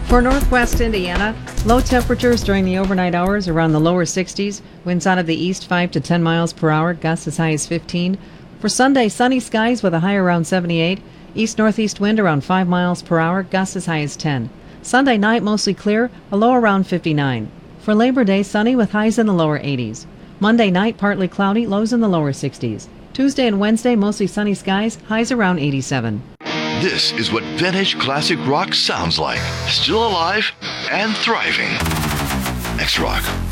For northwest Indiana, low temperatures during the overnight hours around the lower 60s. Winds out of the east 5 to 10 miles per hour, gusts as high as 15. For Sunday, sunny skies with a high around 78. East-northeast wind around 5 miles per hour, gusts as high as 10. Sunday night, mostly clear, a low around 59. For Labor Day, sunny with highs in the lower 80s. Monday night, partly cloudy, lows in the lower 60s. Tuesday and Wednesday, mostly sunny skies, highs around 87. This is what vintage classic rock sounds like. Still alive and thriving. X-Rock.